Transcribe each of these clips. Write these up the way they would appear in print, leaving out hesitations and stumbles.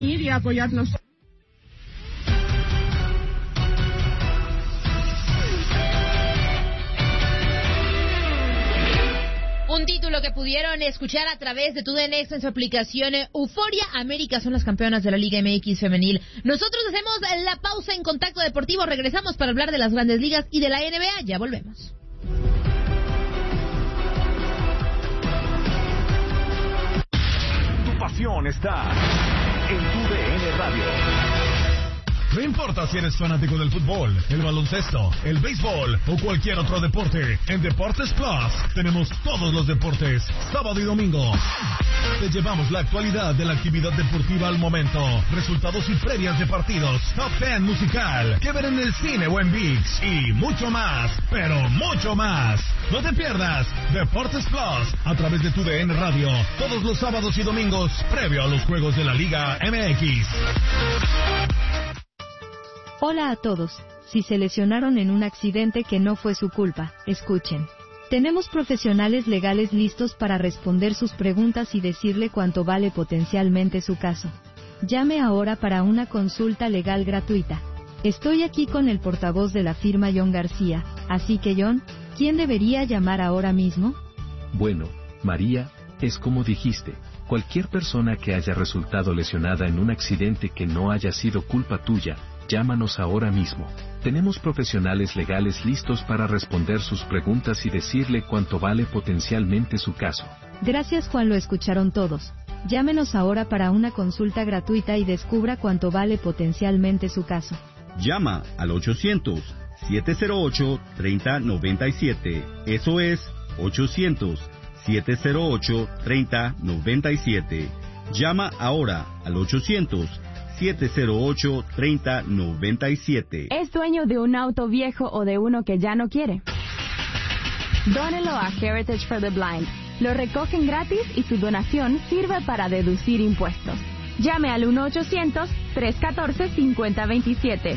y apoyarnos. Un título que pudieron escuchar a través de TUDN Extra en su aplicación Euforia. América son las campeonas de la Liga MX femenil. Nosotros hacemos la pausa en Contacto Deportivo. Regresamos para hablar de las Grandes Ligas y de la NBA. Ya volvemos. Tu pasión está en TUDN Radio. No importa si eres fanático del fútbol, el baloncesto, el béisbol o cualquier otro deporte, en Deportes Plus tenemos todos los deportes, sábado y domingo. Te llevamos la actualidad de la actividad deportiva al momento, resultados y previas de partidos, top 10 musical, que ver en el cine o en ViX y mucho más, pero mucho más. No te pierdas Deportes Plus a través de TUDN Radio, todos los sábados y domingos, previo a los juegos de la Liga MX. Hola a todos. Si se lesionaron en un accidente que no fue su culpa, escuchen. Tenemos profesionales legales listos para responder sus preguntas y decirle cuánto vale potencialmente su caso. Llame ahora para una consulta legal gratuita. Estoy aquí con el portavoz de la firma John García, así que John, ¿quién debería llamar ahora mismo? Bueno, María, es como dijiste, cualquier persona que haya resultado lesionada en un accidente que no haya sido culpa tuya, llámanos ahora mismo. Tenemos profesionales legales listos para responder sus preguntas y decirle cuánto vale potencialmente su caso. Gracias Juan, lo escucharon todos. Llámenos ahora para una consulta gratuita y descubra cuánto vale potencialmente su caso. Llama al 800-708-3097. Eso es 800-708-3097. Llama ahora al 800-708-3097. ¿Es dueño de un auto viejo o de uno que ya no quiere? Dónelo a Heritage for the Blind. Lo recogen gratis y su donación sirve para deducir impuestos. Llame al 1-800-314-5027.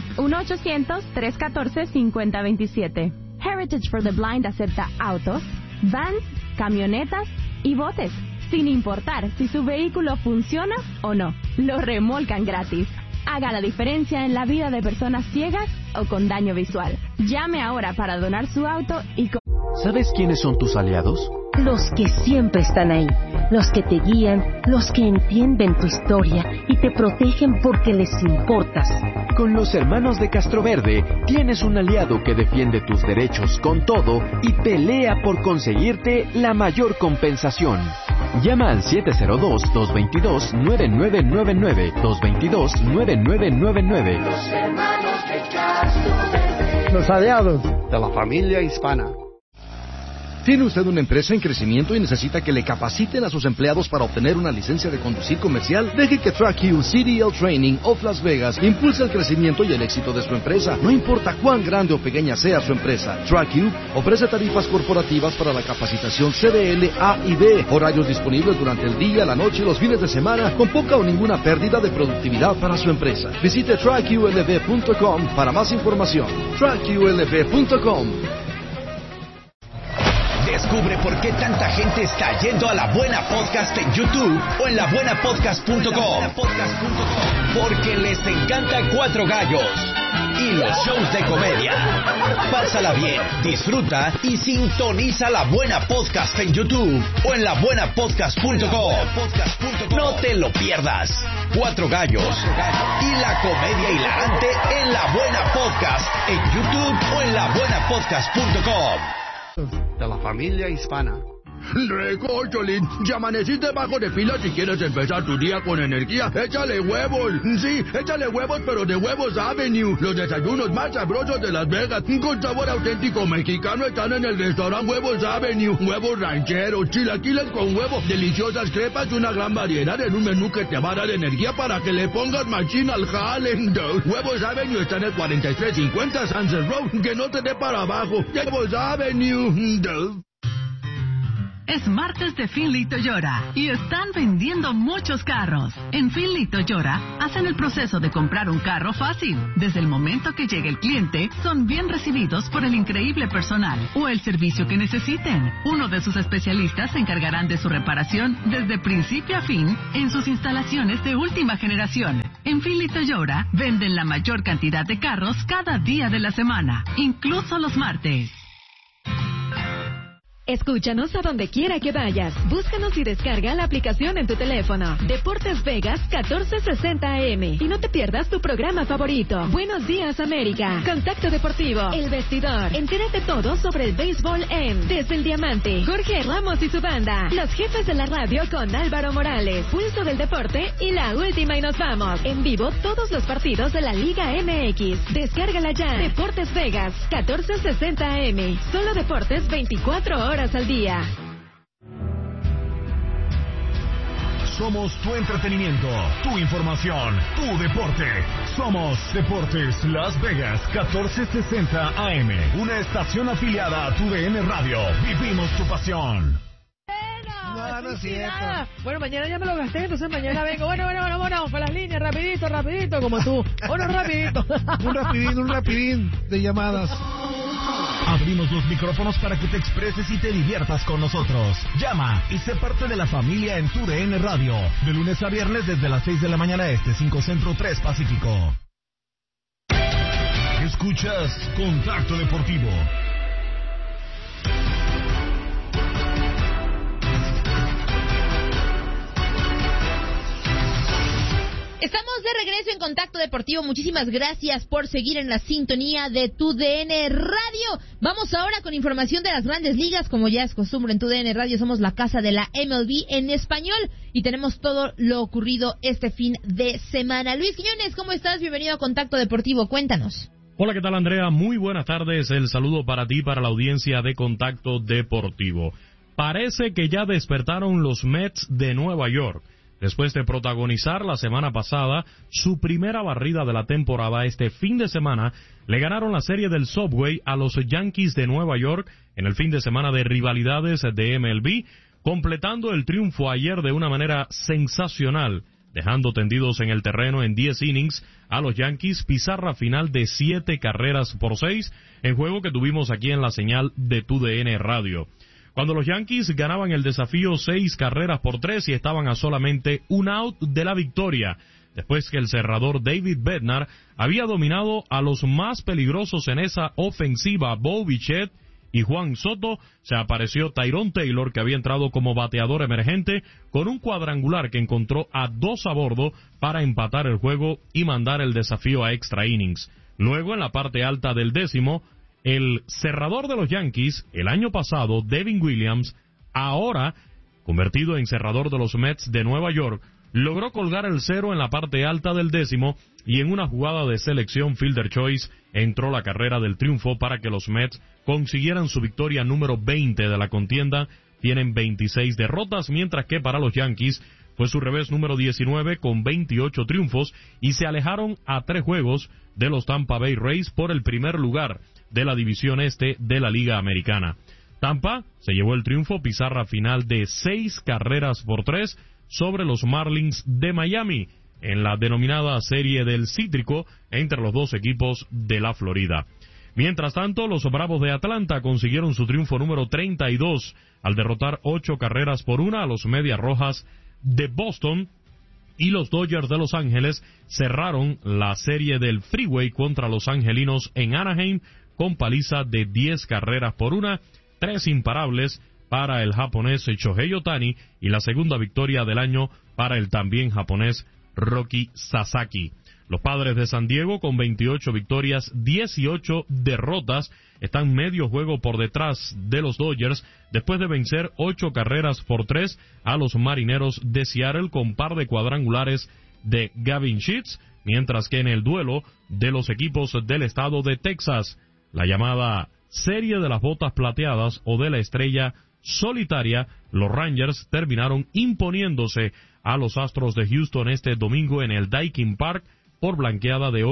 1-800-314-5027. Heritage for the Blind acepta autos, vans, camionetas y botes, sin importar si su vehículo funciona o no. Lo remolcan gratis. Haga la diferencia en la vida de personas ciegas o con daño visual. Llame ahora para donar su auto y... ¿Sabes quiénes son tus aliados? Los que siempre están ahí, los que te guían, los que entienden tu historia y te protegen porque les importas. Con los hermanos de Castroverde tienes un aliado que defiende tus derechos con todo y pelea por conseguirte la mayor compensación. Llama al 702-222-9999, 222-9999. Los hermanos de Castroverde. Los aliados de la familia hispana. ¿Tiene usted una empresa en crecimiento y necesita que le capaciten a sus empleados para obtener una licencia de conducir comercial? Deje que TrackU CDL Training of Las Vegas impulse el crecimiento y el éxito de su empresa. No importa cuán grande o pequeña sea su empresa, TrackU ofrece tarifas corporativas para la capacitación CDL A y B, horarios disponibles durante el día, la noche y los fines de semana, con poca o ninguna pérdida de productividad para su empresa. Visite TrackULV.com para más información. TrackULV.com. Descubre por qué tanta gente está yendo a La Buena Podcast en YouTube o en labuenapodcast.com. Porque les encanta Cuatro Gallos y los shows de comedia. Pásala bien, disfruta y sintoniza La Buena Podcast en YouTube o en labuenapodcast.com. No te lo pierdas. Cuatro Gallos y la comedia hilarante en La Buena Podcast en YouTube o en labuenapodcast.com. De la familia hispana. Recórcholín, ya amaneciste bajo de pila. Si quieres empezar tu día con energía, échale huevos. Sí, échale huevos, pero de Huevos Avenue. Los desayunos más sabrosos de Las Vegas, con sabor auténtico mexicano, están en el restaurante Huevos Avenue. Huevos rancheros, chilaquiles con huevo, deliciosas crepas y una gran variedad en un menú que te va a dar energía para que le pongas machín al jale. Huevos Avenue está en el 4350 Sunset Road. Que no te dé para abajo. Huevos Avenue. Es martes de Finley Toyota y están vendiendo muchos carros. En Finley Toyota hacen el proceso de comprar un carro fácil. Desde el momento que llegue el cliente, son bien recibidos por el increíble personal o el servicio que necesiten. Uno de sus especialistas se encargarán de su reparación desde principio a fin en sus instalaciones de última generación. En Finley Toyota venden la mayor cantidad de carros cada día de la semana, incluso los martes. Escúchanos a donde quiera que vayas. Búscanos y descarga la aplicación en tu teléfono. Deportes Vegas 1460 AM. Y no te pierdas tu programa favorito. Buenos días, América. Contacto Deportivo. El Vestidor. Entérate todo sobre el béisbol en Desde el Diamante. Jorge Ramos y su banda. Los jefes de la radio con Álvaro Morales. Pulso del Deporte y la última y nos vamos. En vivo todos los partidos de la Liga MX. Descárgala ya. Deportes Vegas 1460 AM. Solo deportes 24 horas al día. Somos tu entretenimiento, tu información, tu deporte. Somos Deportes Las Vegas 1460 AM, una estación afiliada a tu DN Radio. Vivimos tu pasión. No es cierto. Bueno, mañana ya me lo gasté, entonces mañana vengo. Bueno, para las líneas, rapidito, como tú. Bueno, rapidito. un rapidín de llamadas. Abrimos los micrófonos para que te expreses y te diviertas con nosotros. Llama y sé parte de la familia en tu DN Radio. De lunes a viernes desde las 6 de la mañana este, 5 Centro, 3 Pacífico. Escuchas Contacto Deportivo. Estamos de regreso en Contacto Deportivo. Muchísimas gracias por seguir en la sintonía de tu DN Radio. Vamos ahora con información de las grandes ligas. Como ya es costumbre en tu DN Radio, somos la casa de la MLB en español y tenemos todo lo ocurrido este fin de semana. Luis Quiñones, ¿cómo estás? Bienvenido a Contacto Deportivo. Cuéntanos. Hola, ¿qué tal, Andrea? Muy buenas tardes. El saludo para ti, para la audiencia de Contacto Deportivo. Parece que ya despertaron los Mets de Nueva York. Después de protagonizar la semana pasada su primera barrida de la temporada, este fin de semana le ganaron la serie del Subway a los Yankees de Nueva York en el fin de semana de rivalidades de MLB, completando el triunfo ayer de una manera sensacional, dejando tendidos en el terreno en 10 innings a los Yankees, pizarra final de 7-6 en juego que tuvimos aquí en la señal de TUDN Radio. Cuando los Yankees ganaban el desafío 6-3 y estaban a solamente un out de la victoria, después que el cerrador David Bednar había dominado a los más peligrosos en esa ofensiva, Bo Bichette y Juan Soto, se apareció Tyrone Taylor, que había entrado como bateador emergente, con un cuadrangular que encontró a 2 a bordo para empatar el juego y mandar el desafío a extra innings. Luego, en la parte alta del décimo, el cerrador de los Yankees, el año pasado, Devin Williams, ahora convertido en cerrador de los Mets de Nueva York, logró colgar el 0 en la parte alta del décimo y en una jugada de selección Fielder Choice entró la carrera del triunfo para que los Mets consiguieran su victoria número 20 de la contienda. Tienen 26 derrotas, mientras que para los Yankees fue su revés número 19 con 28 triunfos y se alejaron a 3 juegos de los Tampa Bay Rays por el primer lugar de la división este de la Liga Americana. Tampa se llevó el triunfo, pizarra final de 6-3 sobre los Marlins de Miami en la denominada serie del Cítrico entre los dos equipos de la Florida. Mientras tanto, los Bravos de Atlanta consiguieron su triunfo número 32 al derrotar 8-1 a los Medias Rojas de Boston, y los Dodgers de Los Ángeles cerraron la serie del Freeway contra los angelinos en Anaheim con paliza de 10-1, 3 imparables para el japonés Shohei Ohtani y la segunda victoria del año para el también japonés Roki Sasaki. Los Padres de San Diego, con 28 victorias, 18 derrotas, están medio juego por detrás de los Dodgers, después de vencer 8-3 a los Marineros de Seattle con par de cuadrangulares de Gavin Sheets, mientras que en el duelo de los equipos del estado de Texas, la llamada Serie de las Botas Plateadas o de la Estrella Solitaria, los Rangers terminaron imponiéndose a los Astros de Houston este domingo en el Daikin Park por blanqueada de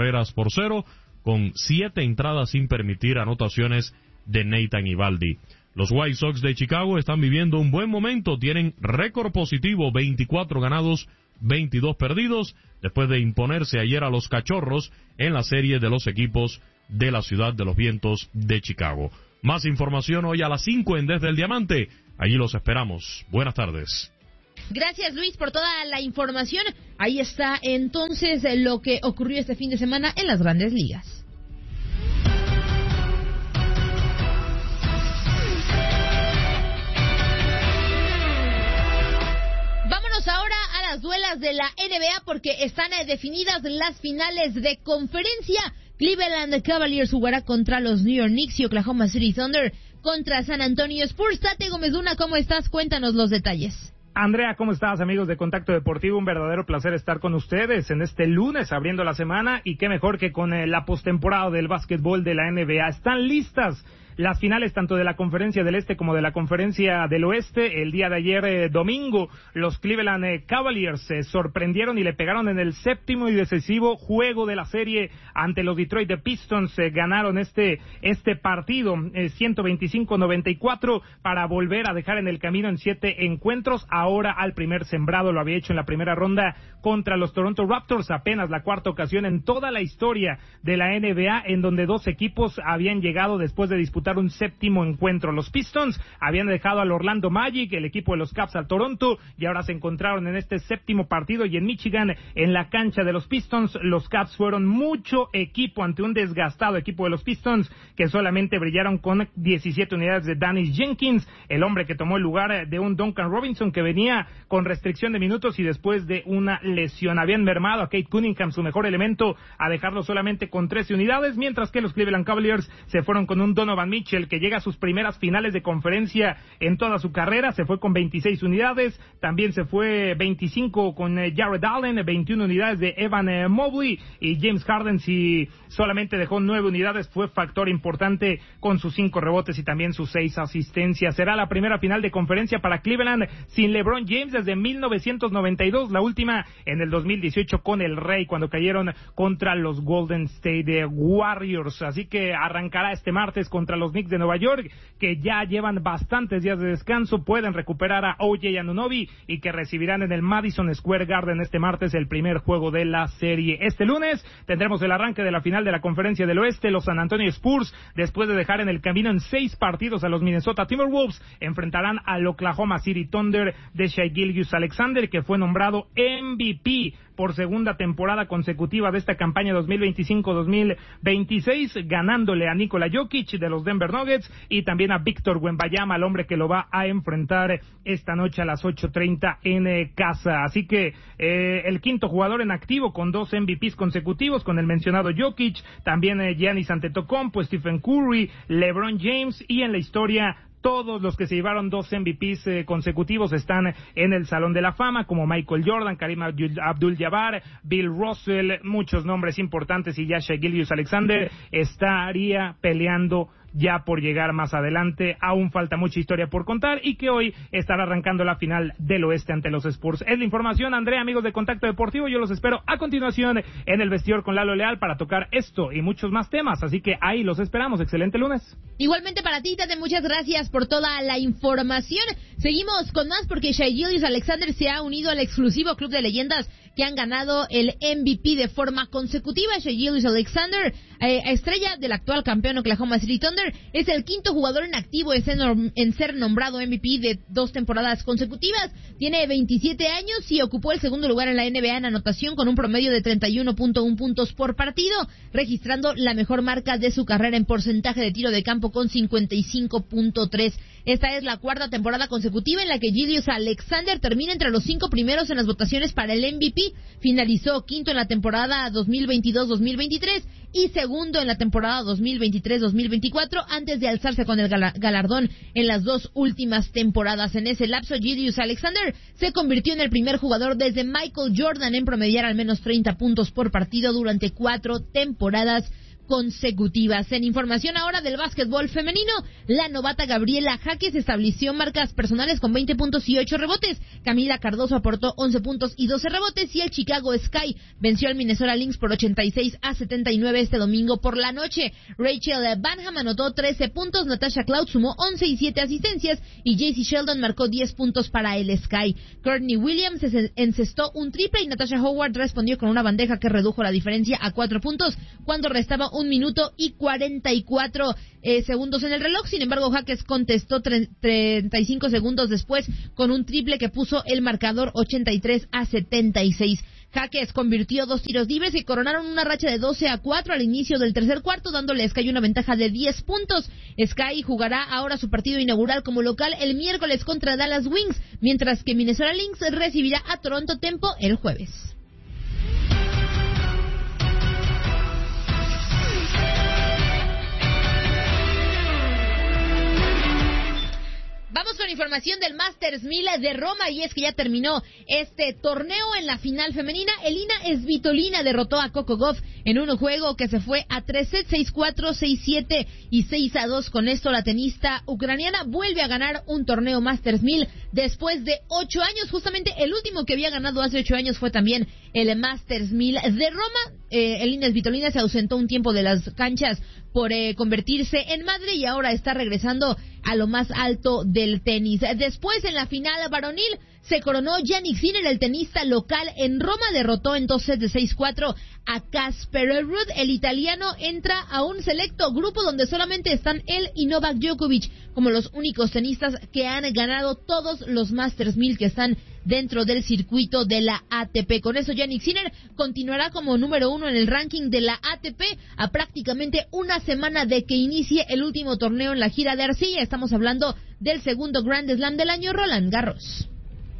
8-0, con 7 entradas sin permitir anotaciones de Nathan Eovaldi. Los White Sox de Chicago están viviendo un buen momento, tienen récord positivo, 24 ganados, 22 perdidos, después de imponerse ayer a los Cachorros en la serie de los equipos de la Ciudad de los Vientos de Chicago. Más información hoy a las 5 en Desde el Diamante. Allí los esperamos. Buenas tardes. Gracias, Luis, por toda la información. Ahí está entonces lo que ocurrió este fin de semana en las Grandes Ligas. Vámonos ahora a las duelas de la NBA porque están definidas las finales de conferencia. Cleveland Cavaliers jugará contra los New York Knicks y Oklahoma City Thunder contra San Antonio Spurs. Tate Gómez Luna, ¿cómo estás? Cuéntanos los detalles. Andrea, ¿cómo estás, amigos de Contacto Deportivo? Un verdadero placer estar con ustedes en este lunes abriendo la semana y qué mejor que con la postemporada del básquetbol de la NBA. Están listas las finales tanto de la Conferencia del Este como de la Conferencia del Oeste. El día de ayer, domingo, los Cleveland Cavaliers se sorprendieron y le pegaron en el séptimo y decisivo juego de la serie ante los Detroit Pistons. Ganaron este partido 125-94 para volver a dejar en el camino en 7 encuentros. Ahora al primer sembrado, lo había hecho en la primera ronda contra los Toronto Raptors, apenas la cuarta ocasión en toda la historia de la NBA en donde dos equipos habían llegado después de disputar un séptimo encuentro. Los Pistons habían dejado al Orlando Magic, el equipo de los Caps, al Toronto, y ahora se encontraron en este séptimo partido, y en Michigan, en la cancha de los Pistons, los Caps fueron mucho equipo ante un desgastado equipo de los Pistons, que solamente brillaron con 17 unidades de Danny Jenkins, el hombre que tomó el lugar de un Duncan Robinson que venía con restricción de minutos y después de una lesión. Habían mermado a Kate Cunningham, su mejor elemento, a dejarlo solamente con 13 unidades, mientras que los Cleveland Cavaliers se fueron con un Donovan Mitchell que llega a sus primeras finales de conferencia en toda su carrera. Se fue con 26 unidades, también se fue 25 con Jared Allen, 21 unidades de Evan Mobley, y James Harden, si solamente dejó 9 unidades, fue factor importante con sus 5 rebotes y también sus 6 asistencias. Será la primera final de conferencia para Cleveland sin LeBron James desde 1992, la última en el 2018 con el Rey, cuando cayeron contra los Golden State Warriors. Así que arrancará este martes contra los Knicks de Nueva York, que ya llevan bastantes días de descanso, pueden recuperar a OJ Anunoby y que recibirán en el Madison Square Garden este martes el primer juego de la serie. Este lunes tendremos el arranque de la final de la Conferencia del Oeste. Los San Antonio Spurs, después de dejar en el camino en 6 partidos a los Minnesota Timberwolves, enfrentarán al Oklahoma City Thunder de Shai Gilgeous-Alexander, que fue nombrado MVP por segunda temporada consecutiva de esta campaña 2025-2026, ganándole a Nikola Jokic de los Denver Nuggets y también a Víctor Wembanyama, al hombre que lo va a enfrentar esta noche a las 8:30 en casa. Así que el quinto jugador en activo con 2 MVPs consecutivos, con el mencionado Jokic, también Giannis Antetokounmpo, Stephen Curry, LeBron James, y en la historia todos los que se llevaron 2 MVPs consecutivos están en el Salón de la Fama, como Michael Jordan, Kareem Abdul-Jabbar, Bill Russell, muchos nombres importantes, y ya Shai Gilgeous-Alexander estaría peleando ya por llegar más adelante. Aún falta mucha historia por contar y que hoy estará arrancando la final del Oeste ante los Spurs. Es la información, Andrea, amigos de Contacto Deportivo. Yo los espero a continuación en el vestidor con Lalo Leal para tocar esto y muchos más temas, así que ahí los esperamos. Excelente lunes. Igualmente para ti, Tate, muchas gracias por toda la información. Seguimos con más porque Shai Gilgeous-Alexander se ha unido al exclusivo club de leyendas que han ganado el MVP de forma consecutiva. Shai Gilgeous-Alexander, estrella del actual campeón Oklahoma City Thunder, es el quinto jugador en activo en ser nombrado MVP de 2 temporadas consecutivas. Tiene 27 años y ocupó el segundo lugar en la NBA en anotación con un promedio de 31.1 puntos por partido, registrando la mejor marca de su carrera en porcentaje de tiro de campo con 55.3. Esta es la 4ª temporada consecutiva en la que Gilgeous-Alexander termina entre los 5 primeros en las votaciones para el MVP. Finalizó quinto en la temporada 2022-2023 y segundo en la temporada 2023-2024 antes de alzarse con el galardón en las 2 últimas temporadas. En ese lapso, Gilgeous-Alexander se convirtió en el primer jugador desde Michael Jordan en promediar al menos 30 puntos por partido durante 4 temporadas consecutivas. En información ahora del básquetbol femenino, la novata Gabriela Jaques estableció marcas personales con 20 puntos y 8 rebotes. Camila Cardoso aportó 11 puntos y 12 rebotes y el Chicago Sky venció al Minnesota Lynx por 86-79 este domingo por la noche. Rachel Banham anotó 13 puntos, Natasha Cloud sumó 11 y 7 asistencias y JC Sheldon marcó 10 puntos para el Sky. Courtney Williams encestó un triple y Natasha Howard respondió con una bandeja que redujo la diferencia a 4 puntos cuando restaba 1 minuto y 44 segundos en el reloj. Sin embargo, Jaques contestó 35 segundos después con un triple que puso el marcador 83-76. Jaques convirtió 2 tiros libres y coronaron una racha de 12-4 al inicio del tercer cuarto, dándole a Sky una ventaja de 10 puntos. Sky jugará ahora su partido inaugural como local el miércoles contra Dallas Wings, mientras que Minnesota Lynx recibirá a Toronto Tempo el jueves. Vamos con información del Masters 1000 de Roma, y es que ya terminó este torneo. En la final femenina, Elina Svitolina derrotó a Coco Gauff en un juego que se fue a 3 sets, 6-4, 6-7 y 6-2. Con esto, la tenista ucraniana vuelve a ganar un torneo Masters 1000 después de 8 años. Justamente el último que había ganado hace 8 años fue también el Masters 1000 de Roma. Elina Svitolina se ausentó un tiempo de las canchas por convertirse en madre y ahora está regresando a lo más alto del tenis. Después, en la final varonil, se coronó Jannik Sinner, el tenista local en Roma. Derrotó en 2 sets de 6-4 a Casper Ruud. El italiano entra a un selecto grupo donde solamente están él y Novak Djokovic como los únicos tenistas que han ganado todos los Masters 1000 que están dentro del circuito de la ATP. Con eso, Jannik Sinner continuará como número 1 en el ranking de la ATP a prácticamente una semana de que inicie el último torneo en la gira de arcilla. Estamos hablando del segundo Grand Slam del año, Roland Garros.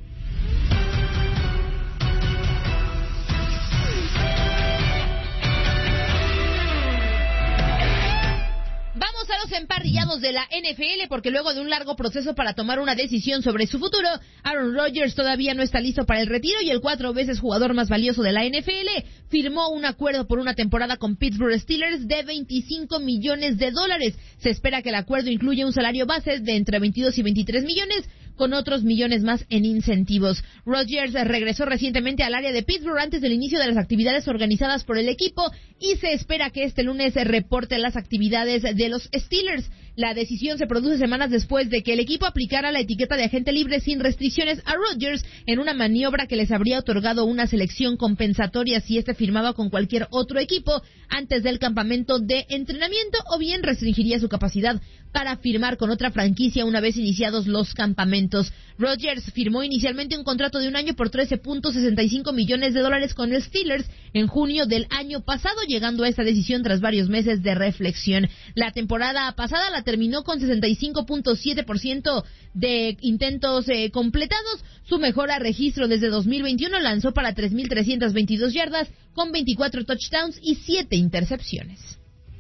Vamos a los emparrillados de la NFL, porque luego de un largo proceso para tomar una decisión sobre su futuro, Aaron Rodgers todavía no está listo para el retiro y el 4 veces jugador más valioso de la NFL firmó un acuerdo por una temporada con Pittsburgh Steelers de $25 millones. Se espera que el acuerdo incluya un salario base de entre 22 y 23 millones, con otros millones más en incentivos. Rodgers regresó recientemente al área de Pittsburgh antes del inicio de las actividades organizadas por el equipo y se espera que este lunes reporte las actividades de los Steelers. La decisión se produce semanas después de que el equipo aplicara la etiqueta de agente libre sin restricciones a Rodgers en una maniobra que les habría otorgado una selección compensatoria si este firmaba con cualquier otro equipo antes del campamento de entrenamiento, o bien restringiría su capacidad para firmar con otra franquicia una vez iniciados los campamentos. Rodgers firmó inicialmente un contrato de un año por $13.65 millones con los Steelers en junio del año pasado, llegando a esta decisión tras varios meses de reflexión. La temporada pasada la terminó con 65.7% de intentos completados, su mejor registro desde 2021. Lanzó para 3.322 yardas con 24 touchdowns y 7 intercepciones.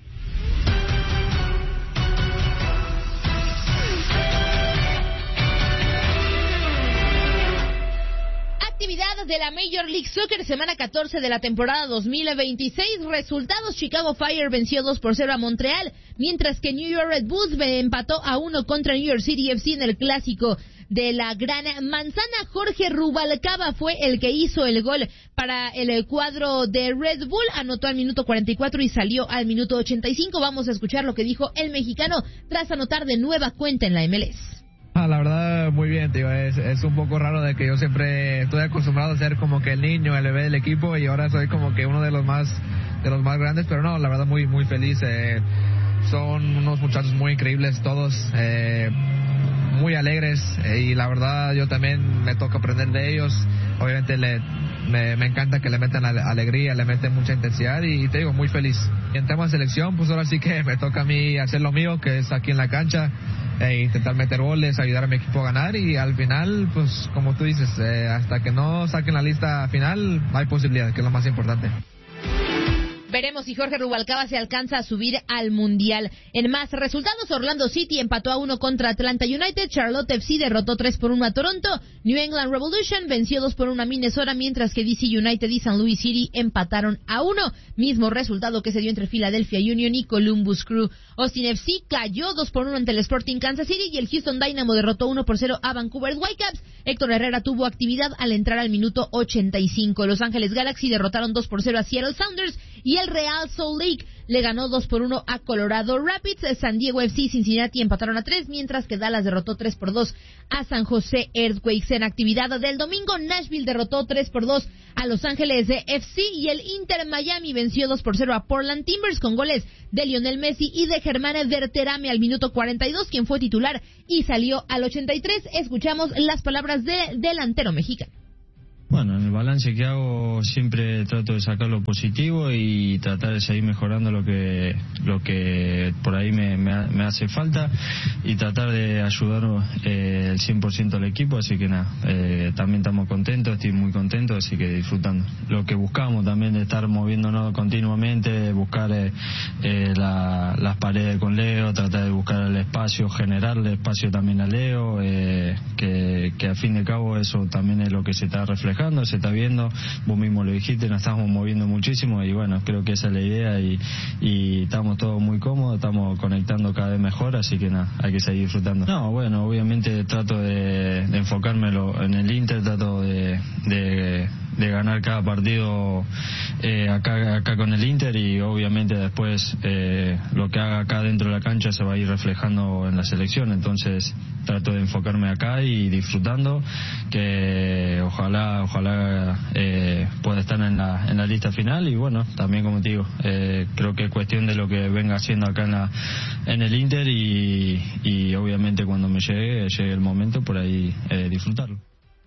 Actividad de la Major League Soccer, semana 14 de la temporada 2026. Resultados: Chicago Fire venció 2-0 a Montreal, mientras que New York Red Bulls empató a 1 contra New York City FC en el clásico de la Gran Manzana. Jorge Rubalcaba fue el que hizo el gol para el cuadro de Red Bull. Anotó al minuto 44 y salió al minuto 85. Vamos a escuchar lo que dijo el mexicano tras anotar de nueva cuenta en la MLS. La verdad, muy bien, tío. Es un poco raro de que yo siempre estoy acostumbrado a ser como que el niño, el bebé del equipo, y ahora soy como que uno de los más grandes, pero no, la verdad muy feliz. Son unos muchachos muy increíbles todos, muy alegres, y la verdad yo también me toca aprender de ellos. Obviamente me encanta que le metan alegría, le meten mucha intensidad, y te digo, muy feliz. Y en tema de selección, pues ahora sí que me toca a mí hacer lo mío, que es aquí en la cancha, intentar meter goles, ayudar a mi equipo a ganar, y al final, pues como tú dices, hasta que no saquen la lista final, hay posibilidades, que es lo más importante. Veremos si Jorge Rubalcaba se alcanza a subir al Mundial. En más resultados, Orlando City empató a 1 contra Atlanta United, Charlotte FC derrotó 3-1 a Toronto, New England Revolution venció 2-1 a Minnesota, mientras que DC United y St. Louis City empataron a 1, mismo resultado que se dio entre Philadelphia Union y Columbus Crew. Austin FC cayó 2-1 ante el Sporting Kansas City y el Houston Dynamo derrotó 1-0 a Vancouver Whitecaps. Héctor Herrera tuvo actividad al entrar al minuto 85. Los Ángeles Galaxy derrotaron 2-0 a Seattle Sounders y el Real Salt Lake le ganó 2-1 a Colorado Rapids. San Diego FC y Cincinnati empataron a 3, mientras que Dallas derrotó 3-2 a San José Earthquakes. En actividad del domingo, Nashville derrotó 3-2 a Los Ángeles FC y el Inter Miami venció 2-0 a Portland Timbers con goles de Lionel Messi y de Germán Berterame al minuto 42, quien fue titular y salió al 83. Escuchamos las palabras del delantero mexicano. Bueno, en el balance que hago siempre trato de sacar lo positivo y tratar de seguir mejorando lo que por ahí me hace falta y tratar de ayudar el 100% al equipo, así que nada, también estamos contentos, estoy muy contento, así que disfrutando. Lo que buscamos también de estar moviéndonos continuamente, buscar las paredes con Leo, tratar de buscar el espacio, generarle espacio también a Leo, que a fin de cabo eso también es lo que se está reflejando, se está viendo, vos mismo lo dijiste, nos estamos moviendo muchísimo y bueno, creo que esa es la idea y estamos todos muy cómodos, estamos conectando cada vez mejor, así que nada, hay que seguir disfrutando. No, bueno, obviamente trato de enfocarme en el Inter, trato de ganar cada partido acá con el Inter y obviamente después lo que haga acá dentro de la cancha se va a ir reflejando en la selección, entonces trato de enfocarme acá y disfrutando, que ojalá pueda estar en la lista final y bueno, también como te digo, creo que es cuestión de lo que venga haciendo acá en el Inter y obviamente cuando me llegue el momento por ahí disfrutarlo.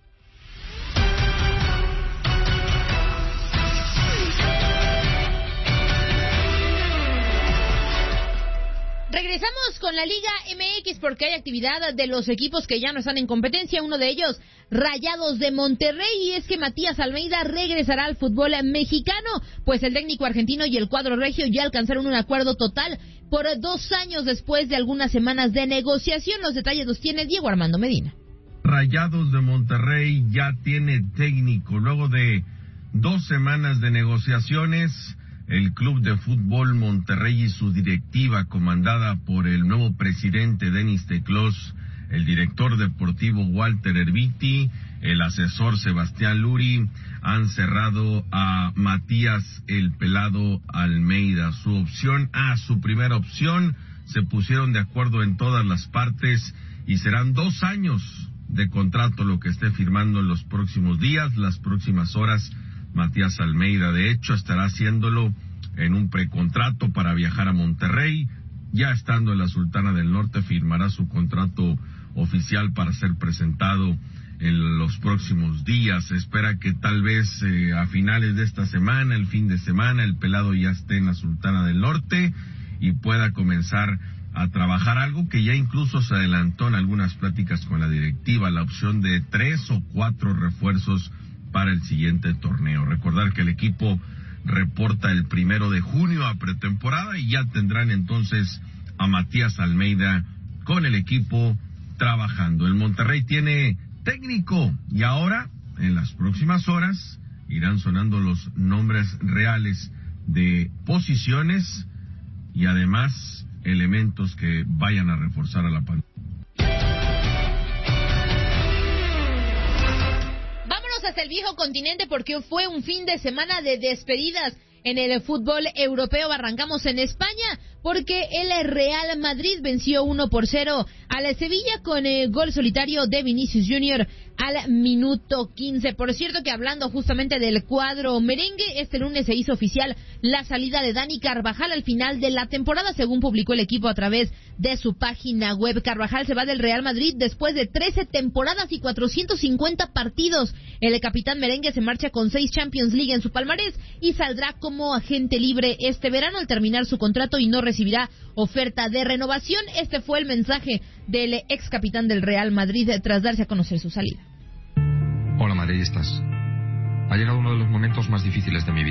Regresamos con la Liga MX porque hay actividad de los equipos que ya no están en competencia, uno de ellos Rayados de Monterrey, y es que Matías Almeida regresará al fútbol mexicano, pues el técnico argentino y el cuadro regio ya alcanzaron un acuerdo total por 2 años después de algunas semanas de negociación. Los detalles los tiene Diego Armando Medina. Rayados de Monterrey ya tiene técnico luego de 2 semanas de negociaciones. El Club de Fútbol Monterrey y su directiva, comandada por el nuevo presidente Denis Teclós, el director deportivo Walter Erviti, el asesor Sebastián Luri, han cerrado a Matías el Pelado Almeida. Su primera opción, se pusieron de acuerdo en todas las partes y serán 2 años de contrato lo que esté firmando en los próximos días, las próximas horas. Matías Almeida, de hecho, estará haciéndolo en un precontrato para viajar a Monterrey. Ya estando en la Sultana del Norte, firmará su contrato oficial para ser presentado en los próximos días. Se espera que tal vez a finales de esta semana, el fin de semana, el Pelado ya esté en la Sultana del Norte y pueda comenzar a trabajar, algo que ya incluso se adelantó en algunas pláticas con la directiva, la opción de 3 o 4 refuerzos para el siguiente torneo. Recordar que el equipo reporta el 1 de junio a pretemporada y ya tendrán entonces a Matías Almeida con el equipo trabajando. El Monterrey tiene técnico y ahora, en las próximas horas, irán sonando los nombres reales de posiciones y además elementos que vayan a reforzar a la plantilla. Hasta el viejo continente porque fue un fin de semana de despedidas en el fútbol europeo. Arrancamos en España porque el Real Madrid venció 1-0 a la Sevilla con el gol solitario de Vinicius Junior al minuto 15. Por cierto que hablando justamente del cuadro merengue, este lunes se hizo oficial la salida de Dani Carvajal al final de la temporada, según publicó el equipo a través de su página web. Carvajal se va del Real Madrid después de 13 temporadas y 450 partidos. El capitán merengue se marcha con 6 Champions League en su palmarés y saldrá como agente libre este verano al terminar su contrato y no recibirá oferta de renovación. Este fue el mensaje del ex capitán del Real Madrid tras darse a conocer su salida. Hola madridistas, ha llegado uno de los momentos más difíciles de mi vida.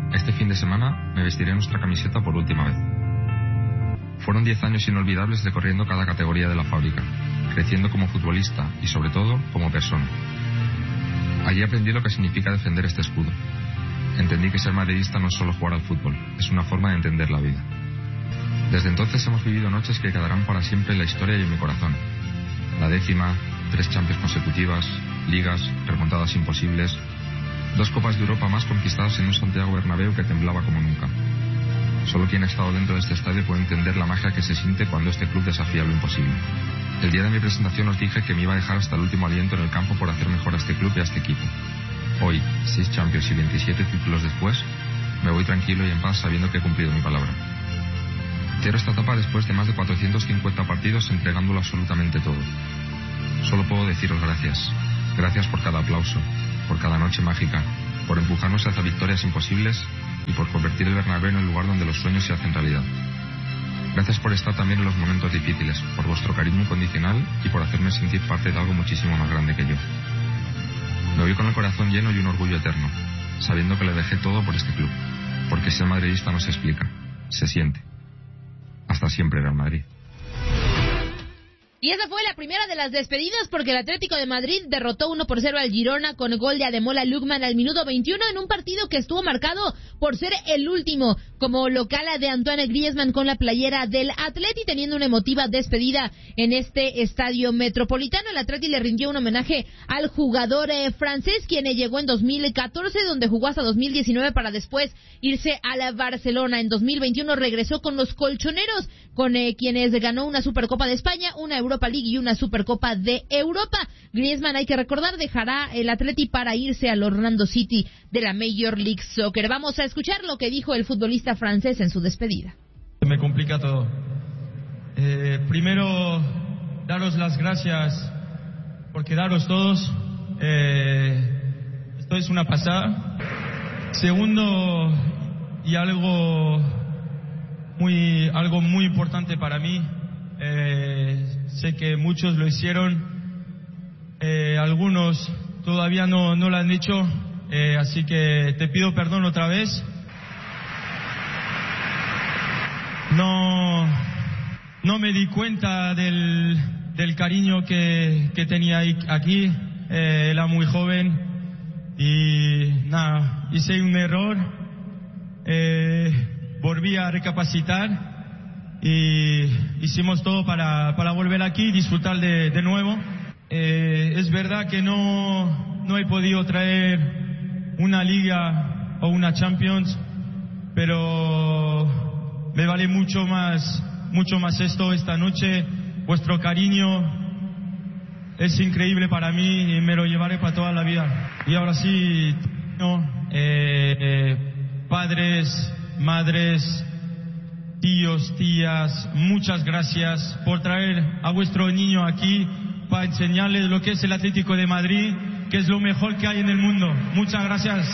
Este fin de semana me vestiré nuestra camiseta por última vez. Fueron 10 años inolvidables recorriendo cada categoría de la fábrica, creciendo como futbolista y sobre todo como persona. Allí aprendí lo que significa defender este escudo. Entendí que ser madridista no es solo jugar al fútbol, es una forma de entender la vida. Desde entonces hemos vivido noches que quedarán para siempre en la historia y en mi corazón. La 10ª, 3 Champions consecutivas, ligas, remontadas imposibles, 2 Copas de Europa más conquistadas en un Santiago Bernabéu que temblaba como nunca. Solo quien ha estado dentro de este estadio puede entender la magia que se siente cuando este club desafía lo imposible. El día de mi presentación os dije que me iba a dejar hasta el último aliento en el campo por hacer mejor a este club y a este equipo. Hoy, 6 Champions y 27 títulos después, me voy tranquilo y en paz sabiendo que he cumplido mi palabra. Cierro esta etapa después de más de 450 partidos entregándolo absolutamente todo. Solo puedo deciros gracias. Gracias por cada aplauso, por cada noche mágica, por empujarnos hacia victorias imposibles y por convertir el Bernabéu en el lugar donde los sueños se hacen realidad. Gracias por estar también en los momentos difíciles, por vuestro cariño incondicional y por hacerme sentir parte de algo muchísimo más grande que yo. Me voy con el corazón lleno y un orgullo eterno, sabiendo que le dejé todo por este club, porque ser madridista no se explica, se siente. Hasta siempre, Real Madrid. Y esa fue la primera de las despedidas porque el Atlético de Madrid derrotó 1-0 al Girona con gol de Ademola Lookman al minuto 21 en un partido que estuvo marcado por ser el último como local de Antoine Griezmann con la playera del Atleti, teniendo una emotiva despedida en este estadio metropolitano. El Atleti le rindió un homenaje al jugador francés, quien llegó en 2014, donde jugó hasta 2019 para después irse a la Barcelona. En 2021 regresó con los colchoneros, con quienes ganó una Supercopa de España, una Europa League y una Supercopa de Europa. Griezmann, hay que recordar, dejará el Atleti para irse al Orlando City de la Major League Soccer. Vamos a escuchar lo que dijo el futbolista francés en su despedida. Me complica todo. Primero, daros las gracias por quedaros todos. Esto es una pasada. Segundo, y algo muy importante para mí, sé que muchos lo hicieron, algunos todavía no lo han hecho, así que te pido perdón otra vez. No me di cuenta del cariño que tenía aquí, era muy joven y nada, hice un error, volví a recapacitar y hicimos todo para volver aquí y disfrutar de nuevo. Es verdad que no he podido traer una Liga o una Champions, pero me vale mucho más esta noche. Vuestro cariño es increíble para mí y me lo llevaré para toda la vida. Y ahora sí, padres, madres, tíos, tías, muchas gracias por traer a vuestro niño aquí para enseñarles lo que es el Atlético de Madrid, que es lo mejor que hay en el mundo. Muchas gracias.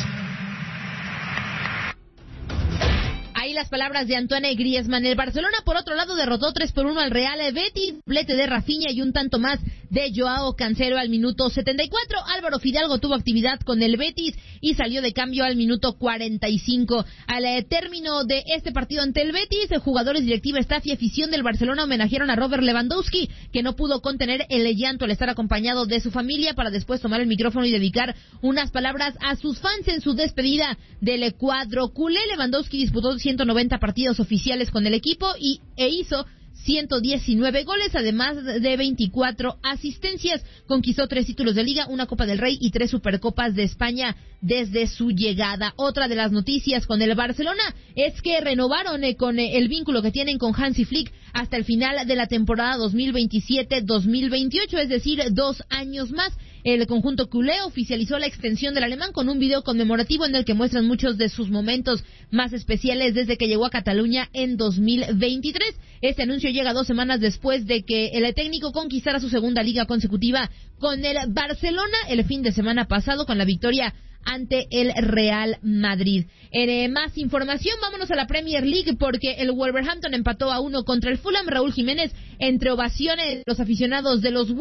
Ahí las palabras de Antoine Griezmann. El Barcelona, por otro lado, derrotó 3-1 al Real Betis, doblete de Rafinha y un tanto más de Joao Cancelo al minuto 74. Álvaro Fidalgo tuvo actividad con el Betis y salió de cambio al minuto 45. Al término de este partido ante el Betis, jugadores, directiva, staff y afición del Barcelona homenajearon a Robert Lewandowski, que no pudo contener el llanto al estar acompañado de su familia para después tomar el micrófono y dedicar unas palabras a sus fans en su despedida del cuadro culé. Lewandowski disputó 190 partidos oficiales con el equipo e hizo 119 goles, además de 24 asistencias. Conquistó 3 títulos de Liga, una Copa del Rey y 3 Supercopas de España desde su llegada. Otra de las noticias con el Barcelona es que renovaron con el vínculo que tienen con Hansi Flick hasta el final de la temporada 2027-2028, es decir, 2 años más. El conjunto culé oficializó la extensión del alemán con un video conmemorativo en el que muestran muchos de sus momentos más especiales desde que llegó a Cataluña en 2023. Este anuncio llega 2 semanas después de que el técnico conquistara su segunda liga consecutiva con el Barcelona el fin de semana pasado con la victoria ante el Real Madrid. En más información, vámonos a la Premier League porque el Wolverhampton empató a 1 contra el Fulham. Raúl Jiménez, entre ovaciones, los aficionados de los Wolves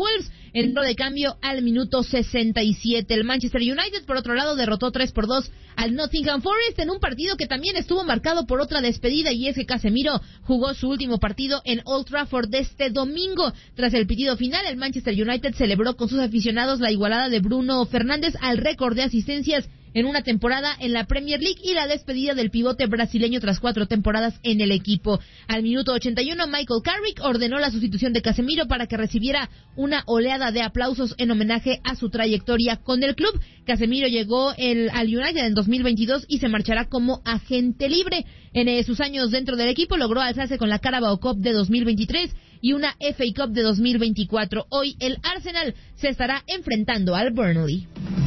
entró de cambio al minuto 67. El Manchester United, por otro lado, derrotó 3-2 al Nottingham Forest en un partido que también estuvo marcado por otra despedida, y es que Casemiro jugó su último partido en Old Trafford este domingo. Tras el pitido final, el Manchester United celebró con sus aficionados la igualada de Bruno Fernández al récord de asistencias en una temporada en la Premier League y la despedida del pivote brasileño tras 4 temporadas en el equipo. Al minuto 81, Michael Carrick ordenó la sustitución de Casemiro para que recibiera una oleada de aplausos en homenaje a su trayectoria con el club. Casemiro llegó al United en 2022 y se marchará como agente libre. En sus años dentro del equipo logró alzarse con la Carabao Cup de 2023 y una FA Cup de 2024. Hoy el Arsenal se estará enfrentando al Burnley.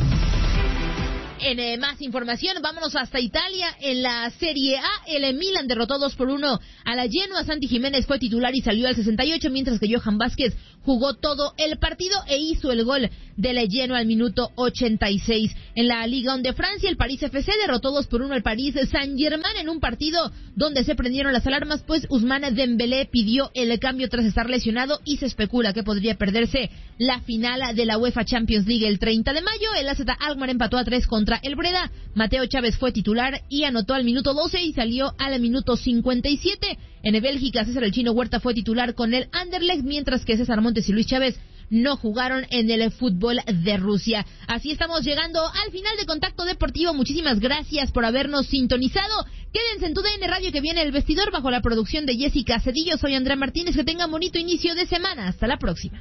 En más información, vámonos hasta Italia. En la Serie A, el Milan derrotó 2-1 a la Genoa. Santi Jiménez fue titular y salió al 68, mientras que Johan Vázquez jugó todo el partido e hizo el gol de la Genoa al minuto 86. En la Liga 1 de Francia, el París FC derrotó 2-1 al París Saint-Germain en un partido donde se prendieron las alarmas, pues Ousmane Dembélé pidió el cambio tras estar lesionado y se especula que podría perderse la final de la UEFA Champions League el 30 de mayo. El AZ Alkmaar empató a 3 contra el Breda. Mateo Chávez fue titular y anotó al minuto 12 y salió al minuto 57. En Bélgica, César el Chino Huerta fue titular con el Anderlecht, mientras que César Montes y Luis Chávez no jugaron en el fútbol de Rusia. Así estamos llegando al final de Contacto Deportivo. Muchísimas gracias por habernos sintonizado. Quédense en tu DN Radio, que viene El Vestidor bajo la producción de Jessica Cedillo. Soy Andrea Martínez. Que tengan bonito inicio de semana. Hasta la próxima.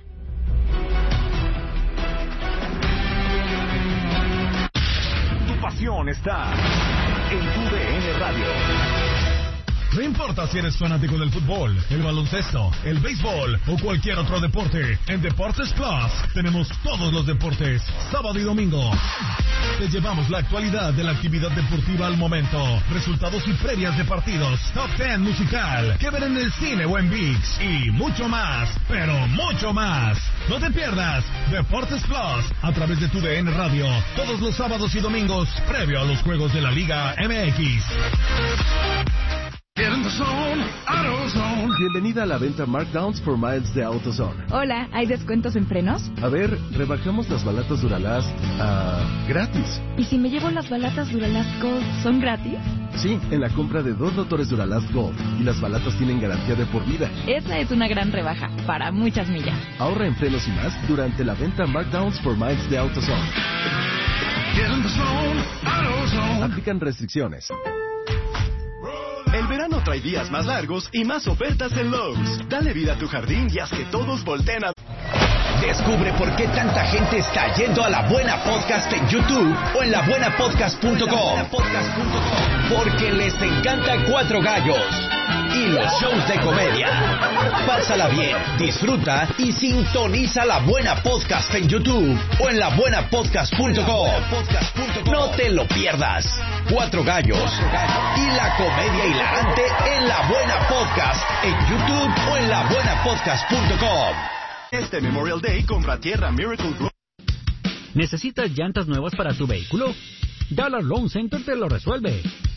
Tu pasión está en tu DN Radio. No importa si eres fanático del fútbol, el baloncesto, el béisbol o cualquier otro deporte, en Deportes Plus tenemos todos los deportes, sábado y domingo. Te llevamos la actualidad de la actividad deportiva al momento, resultados y previas de partidos, top 10 musical, que ver en el cine o en ViX y mucho más, pero mucho más. No te pierdas Deportes Plus a través de tu DN Radio, todos los sábados y domingos, previo a los juegos de la Liga MX. Bienvenida a la venta Markdowns for Miles de AutoZone. Hola, ¿hay descuentos en frenos? A ver, rebajamos las balatas Duralast gratis. ¿Y si me llevo las balatas Duralast Gold, son gratis? Sí, en la compra de 2 motores Duralast Gold. Y las balatas tienen garantía de por vida. Esa es una gran rebaja, para muchas millas. Ahorra en frenos y más durante la venta Markdowns for Miles de AutoZone. Aplican restricciones. El verano trae días más largos y más ofertas en Lowe's. Dale vida a tu jardín y haz que todos volteen a... Descubre por qué tanta gente está yendo a La Buena Podcast en YouTube o en labuenapodcast.com. Porque les encanta Cuatro Gallos y los shows de comedia. Pásala bien, disfruta y sintoniza La Buena Podcast en YouTube o en labuenapodcast.com. No te lo pierdas. Cuatro Gallos y la comedia hilarante en La Buena Podcast en YouTube o en labuenapodcast.com. Este Memorial Day compra tierra Miracle Grow. ¿Necesitas llantas nuevas para tu vehículo? Dollar Loan Center te lo resuelve.